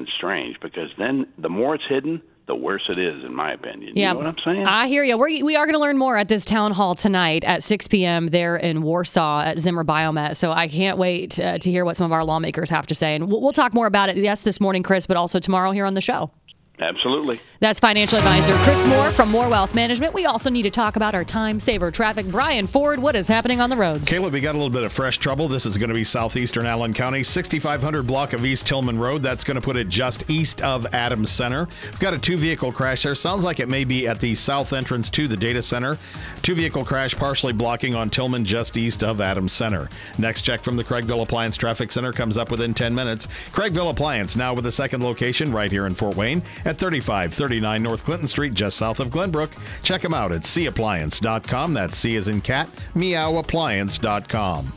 and strange, because then the more it's hidden, the worse it is, in my opinion. Yeah, you know what I'm saying? I hear you. We are going to learn more at this town hall tonight at 6 p.m. there in Warsaw at Zimmer Biomet. So I can't wait to hear what some of our lawmakers have to say. And we'll talk more about it, yes, this morning, Chris, but also tomorrow here on the show. Absolutely. That's financial advisor Chris Moore from Moore Wealth Management. We also need to talk about our time saver traffic. Brian Ford, what is happening on the roads? Caleb, we got a little bit of fresh trouble. This is going to be southeastern Allen County, 6500 block of East Tillman Road. That's going to put it just east of Adams Center. We've got a two-vehicle crash there. Sounds like it may be at the south entrance to the data center. Two-vehicle crash partially blocking on Tillman just east of Adams Center. Next check from the Craigville Appliance Traffic Center comes up within 10 minutes. Craigville Appliance now with a second location right here in Fort Wayne at 3539 North Clinton Street, just south of Glenbrook. Check them out at cappliance.com. That's C as in cat, meowappliance.com.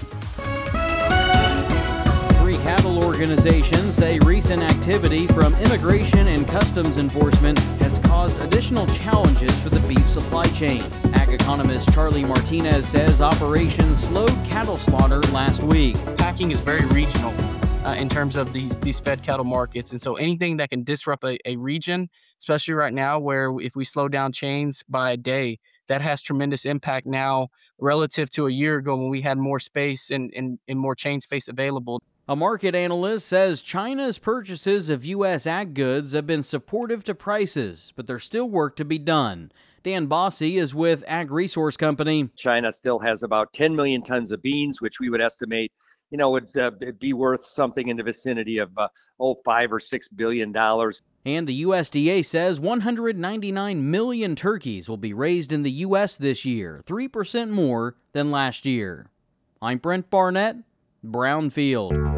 Three cattle organizations say recent activity from Immigration and Customs Enforcement has caused additional challenges for the beef supply chain. Ag economist Charlie Martinez says operations slowed cattle slaughter last week. Packing is very regional in terms of these fed cattle markets. And so anything that can disrupt a region, especially right now where if we slow down chains by a day, that has tremendous impact now relative to a year ago when we had more space and more chain space available. A market analyst says China's purchases of U.S. ag goods have been supportive to prices, but there's still work to be done. Dan Bossy is with Ag Resource Company. China still has about 10 million tons of beans, which we would estimate, would be worth something in the vicinity of $5 or $6 billion. And the USDA says 199 million turkeys will be raised in the U.S. this year, 3% more than last year. I'm Brent Barnett, Brownfield.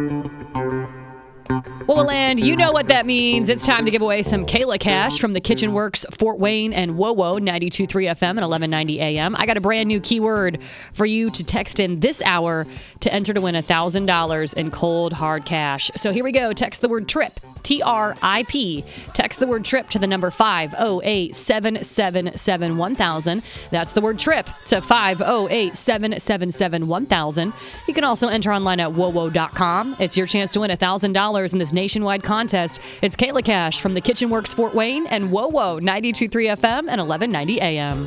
Well, and you know what that means. It's time to give away some Kayla Cash from the Kitchen Works Fort Wayne and WOWO 92.3 FM and 1190 AM. I got a brand new keyword for you to text in this hour to enter to win $1,000 in cold, hard cash. So here we go. Text the word TRIP, TRIP. Text the word TRIP to the number 508-777-1000. That's the word TRIP to 508-777-1000. You can also enter online at WOWO.com. It's your chance to win $1,000 in this nationwide contest. It's Kayla Cash from the Kitchen Works Fort Wayne and WOWO 92.3 FM and 1190 AM.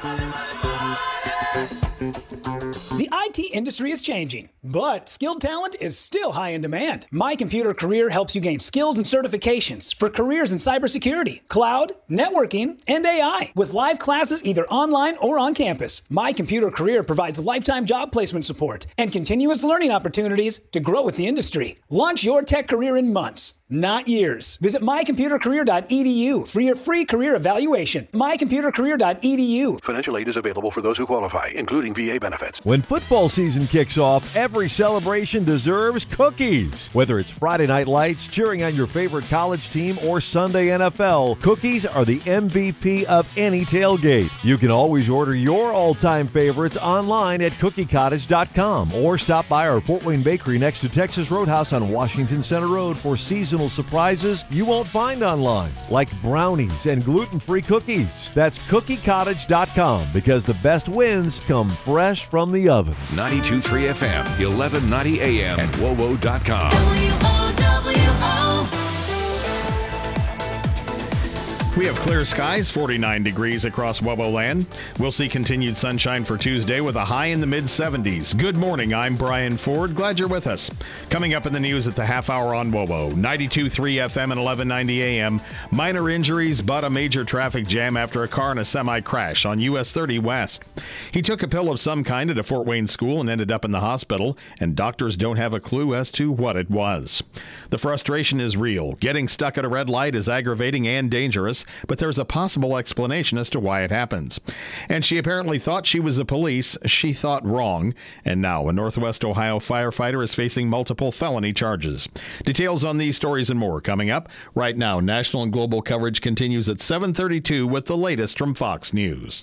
The IT industry is changing, but skilled talent is still high in demand. My Computer Career helps you gain skills and certifications for careers in cybersecurity, cloud, networking, and AI. With live classes either online or on campus, My Computer Career provides lifetime job placement support and continuous learning opportunities to grow with the industry. Launch your tech career in months, not years. Visit mycomputercareer.edu for your free career evaluation. mycomputercareer.edu. Financial aid is available for those who qualify, including VA benefits. When football season kicks off, every celebration deserves cookies. Whether it's Friday Night Lights, cheering on your favorite college team, or Sunday NFL, cookies are the MVP of any tailgate. You can always order your all-time favorites online at cookiecottage.com or stop by our Fort Wayne Bakery next to Texas Roadhouse on Washington Center Road for seasonal surprises you won't find online, like brownies and gluten-free cookies. That's cookiecottage.com, because the best wins come fresh from the oven. 92.3 FM, 1190 AM, and WOWO.com. We have clear skies, 49 degrees across WOWO land. We'll see continued sunshine for Tuesday with a high in the mid-70s. Good morning, I'm Brian Ford. Glad you're with us. Coming up in the news at the half hour on WOWO, 92.3 FM and 1190 AM. Minor injuries, but a major traffic jam after a car and a semi crash on US 30 West. He took a pill of some kind at a Fort Wayne school and ended up in the hospital, and doctors don't have a clue as to what it was. The frustration is real. Getting stuck at a red light is aggravating and dangerous, but there's a possible explanation as to why it happens. And she apparently thought she was the police. She thought wrong. And now a Northwest Ohio firefighter is facing multiple felony charges. Details on these stories and more coming up. Right now, national and global coverage continues at 7:32 with the latest from Fox News.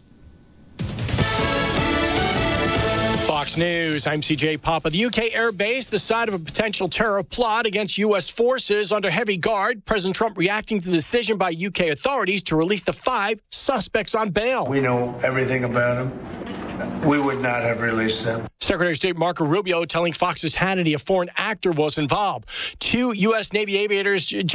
Fox News, I'm CJ Papa. The UK Air Base, the site of a potential terror plot against U.S. forces under heavy guard. President Trump reacting to the decision by UK authorities to release the 5 suspects on bail. We know everything about them. We would not have released them. Secretary of State Marco Rubio telling Fox's Hannity a foreign actor was involved. 2 U.S. Navy aviators